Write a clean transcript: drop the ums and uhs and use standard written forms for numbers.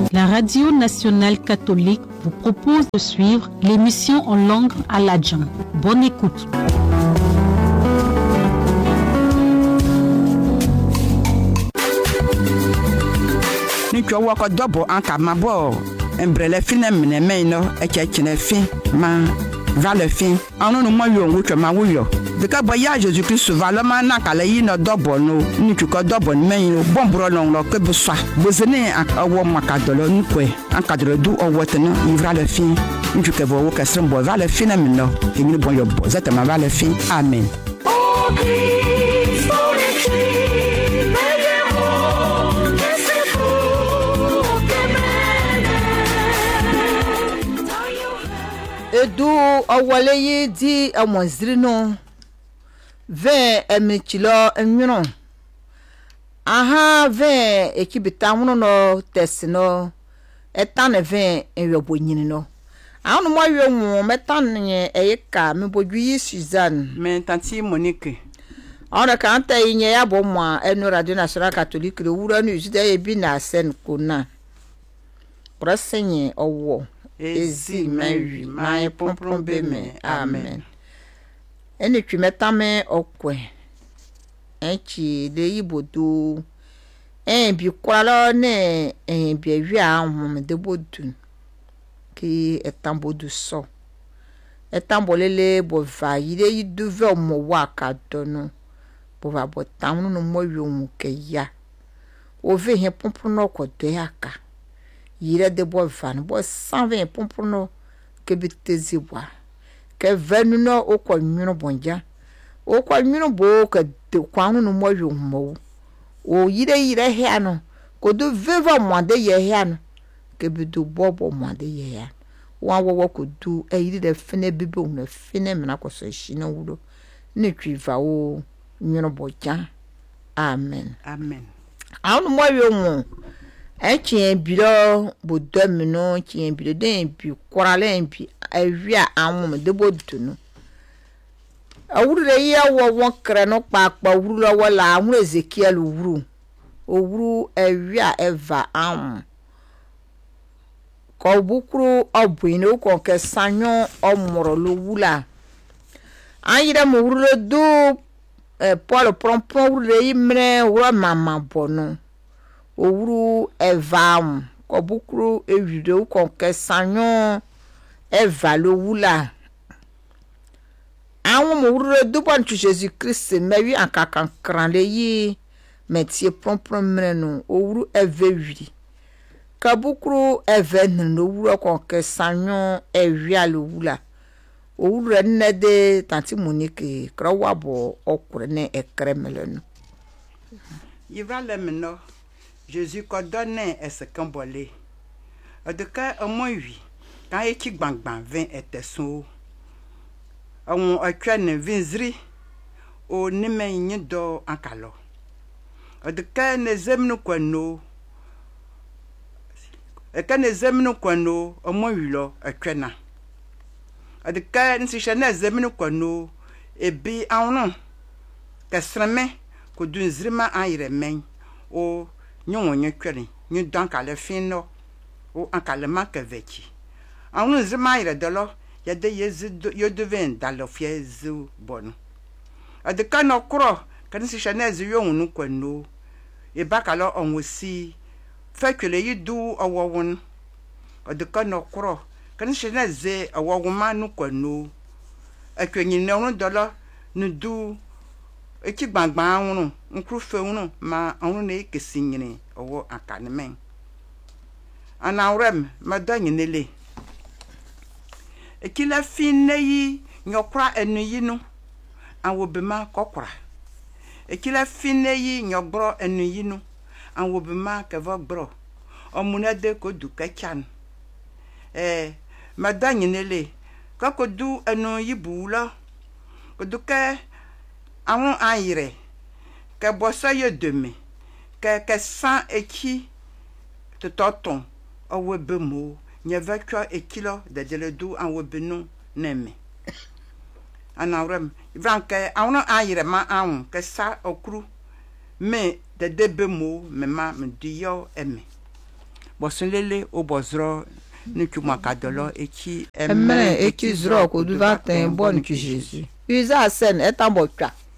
La Radio nationale catholique vous propose de suivre l'émission en langue aladjan. Bonne écoute. Ni kwa wako dobo anka mabo embrele fine mene meino ekechine fin ma va le fin anu no moyo nwo ma woyo de ka boya Jésus Christ va le ma na kala yi no dobo no ni kwa dobo meino bombro long lo ke buswa bozene awo makadolo nkwe ankadolo du owoteno ivra le fin ni kwa bo ka sembo va le fin meno ni bon yo bo zata ma va le fin amen. Edu awale yi di amwaziri no ve emichilo enwuno aha ve ekibita hunu no tesino etane ve enwobonyini no anu mo awu metane eyika mebodwi Suzanne men tanti Monique ora kanta inye ya bo mo enu Radio Nationale Catholique de wura no yuda ebi na sen kona prosenye owo Ezi Mary, my pompron beme, amen. Eni trimetame okwe. Enchi de ibodu. Bi kwala ne bi wi ahum de bodun. Ki etambodu so. Etambolele bo va yide yidu ve mo waka dono. Bo va bo tamu no mo wi ke ya. O ve he pompron no ko de aka. Yire de bo van bo 120 pompono ke bitezi bwa ke venu no okwa nwunu bonja okwa nwunu bo ke de kwanu no mo yomo o yire he ano ko do veva mwande ye he ano ke bidu bobo mwande ye ya wa wo ko du yire de fene bibe una fene mena ko so shina wudo ne twiva o nwunu bonja amen amen anu mo yomo Echi biro bodom no chi biro den bi korale bi awia anwom de bodunu awurure ye wo won kre no papa wuru lo wala ahun Ezekiel wuru owuru awia eva anwom ko bukuru obuin ko ke sanyo omoro lo wula ayira mo wuru do Paul prompon wuru imre wo mama bono Owuru evam ko bukuru ewido ko kesanyo evalo wula awon mo wuru do bon tu Jésus Christ mewi ankakan kranle yi metie prompron mrenu owuru evewi ka bukuru even no wuru ko kesanyo ewialo wula owuru ne de tanti Monique krawabo okure ne ekremelenu yivale meno Jésus ko donne ese kambole adeka amoyi kan eki gbangban 20 eteso awon atwa ne vinzri o nime nyido ankalo adeka ne zemnu kwano ne zemnu kwano amoyi lo atwa adeka nsi shane zemnu kwano ebi awon kasrame ko dunzrima ayre men o nyon nyo kwere nyo danka le fino o ankale manke veki anu zima ire dolo ya de yezu yo devin dans le fiezu bon adeka no kro kan si chanez yo unu kwano e bakalo onwosi fa kwele yidu owowun adeka no kro kan si chanez owowuma nu kwano akwenyi ne unu dolo nudu eki gbangban awunu nkru fe unu ma awunu ne kesinyini owo akanemen anawrem madanyinele ekila finne yi nyokra enu yinu anwobema kokra ekila finne yi nyogbro enu yinu anwobema kevogbro omunade ko du kachan madanyinele kakodu enu yibula koduke awon ayire ke boso ye demi ke san eki toton owebemo nyevekwa ekilo de deledu anwobenu neme anawrem vanke awon ayire ma awon ke sa okru me de debemo mema mdiyo eme Bosonlele o bozro ni tu makadolo eki Amen eki zro ko du va ten bon ki Jésus. Usa sen etan botwa.